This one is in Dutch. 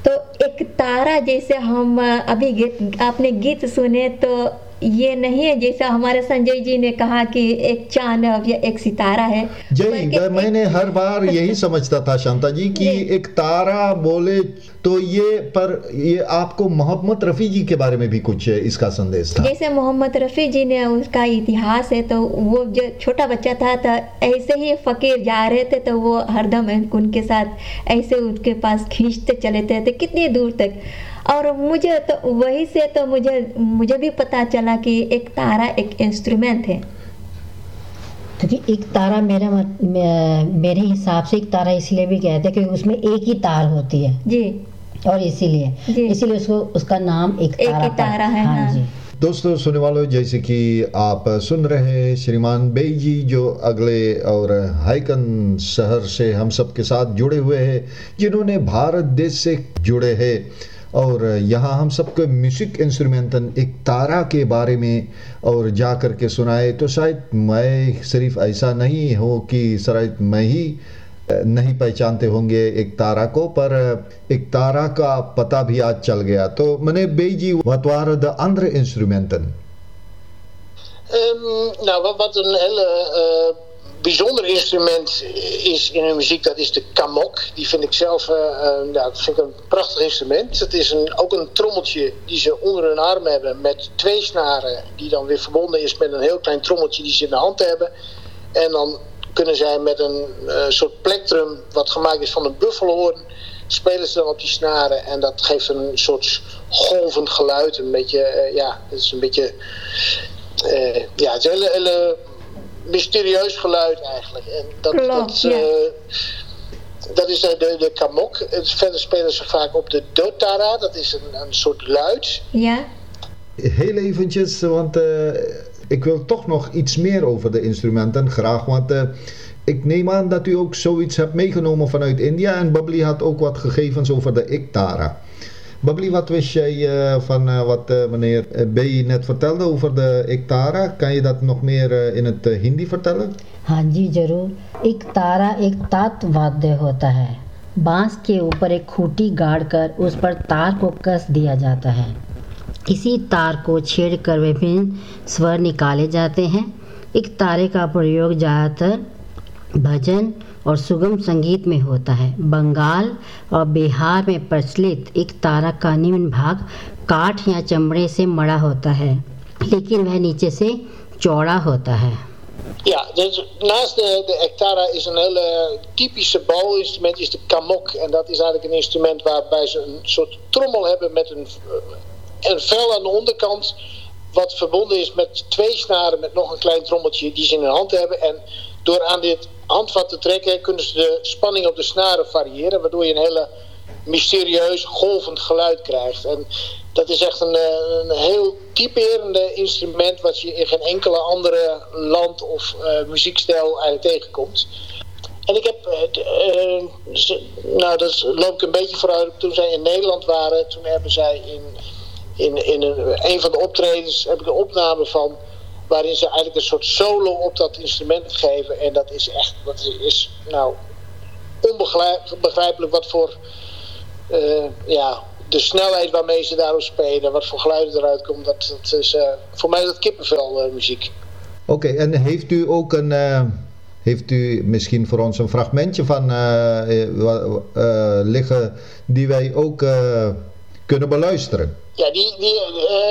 तो एक तारा जैसे हम अभी आपने गीत सुने तो ये नहीं है जैसा हमारे संजय जी ने कहा कि एक चांद या एक सितारा है, मैंने हर बार यही समझता था शांता जी कि एक तारा बोले तो ये आपको मोहम्मद रफ़ी जी के बारे में भी कुछ इसका संदेश था। जैसे मोहम्मद रफ़ी जी ने उसका इतिहास है, तो वो जो छोटा बच्चा था तो ऐसे ही फ़कीर जा रहे थे तो वो हरदम उनके साथ ऐसे उनके पास खींचते चले थे कितनी दूर तक। और मुझे तो वही से तो मुझे भी पता चला कि एक तारा एक इंस्ट्रूमेंट है। क्योंकि एक तारा मेरे हिसाब से एक तारा इसलिए भी कहते हैं क्योंकि उसमें एक ही तार होती है जी, और इसीलिए उसका नाम एक तारा है। हाँ जी। दोस्तों सुनने वालों, जैसे कि आप सुन रहे हैं श्रीमान बेई जी जो अगले और हाइकन शहर से हम सब के साथ जुड़े हुए हैं, जिन्होंने भारत देश से जुड़े हैं और यहाँ हम सबको म्यूज़िक इंस्ट्रूमेंटल एक तारा के बारे में और जा कर के सुनाए। तो शायद मैं सिर्फ ऐसा नहीं हो कि शायद मैं ही नहीं पहचानते होंगे एक तारा को, पर एक तारा का पता भी आज चल गया। तो meneer Beji, wat waren de andere instrumenten? Wat een hele bijzonder instrument is in de muziek, dat is de kamok. Die vind ik zelf dat vind ik een prachtig instrument. Het is ook een trommeltje die ze onder hun arm hebben met 2 snaren, die dan weer verbonden is met een heel klein trommeltje die ze in de hand hebben. En dan kunnen zij met een soort plektrum wat gemaakt is van een buffelhoorn, spelen ze dan op die snaren en dat geeft een soort golvend geluid. Een beetje, het is een beetje, het is een hele mysterieus geluid eigenlijk. En dat is de kamok. Verder spelen ze vaak op de dotara, dat is een soort luid. Ja. Heel eventjes, want ik wil toch nog iets meer over de instrumenten graag, want ik neem aan dat u ook zoiets hebt meegenomen vanuit India en Babli had ook wat gegevens over de Iktara. Babli, wat wist jij van wat meneer Beyi net vertelde over de Iktara? Kan je dat nog meer in het Hindi vertellen? हाँ जी जरूर। एक तारा एक तात वाद्य होता है। बांस के ऊपर एक खूंटी गाड़कर उस पर तार को कस दिया जाता है। इसी तार को छेड़कर विभिन्न स्वर निकाले जाते हैं। एक तारे का प्रयोग ज़्यादातर भजन और सुगम संगीत में होता है। बंगाल और बिहार में प्रचलित एक तारा का निम्न भाग काठ या चमड़े से मड़ा होता है, लेकिन वह नीचे से चौड़ा होता है। Ja, dus naast de Ektara is een hele typische bouwinstrument is de kamok. En dat is eigenlijk een instrument waarbij ze een soort trommel hebben met een vel aan de onderkant, wat verbonden is met 2 snaren met nog een klein trommeltje die ze in hun hand hebben. En door aan dit handvat te trekken kunnen ze de spanning op de snaren variëren, waardoor je een hele mysterieus golvend geluid krijgt. En dat is echt een heel typerende instrument wat je in geen enkele andere land of muziekstijl eigenlijk tegenkomt. En ik heb, dat loop ik een beetje vooruit. Toen zij in Nederland waren, toen hebben zij in een van de optredens heb ik een opname van, waarin ze eigenlijk een soort solo op dat instrument geven. En dat is echt, onbegrijpelijk wat voor, de snelheid waarmee ze daarop spelen, wat voor geluiden eruit komt. Dat is, voor mij is dat kippenvel muziek. Oké, en heeft u ook heeft u misschien voor ons een fragmentje van liggen die wij ook kunnen beluisteren? Ja,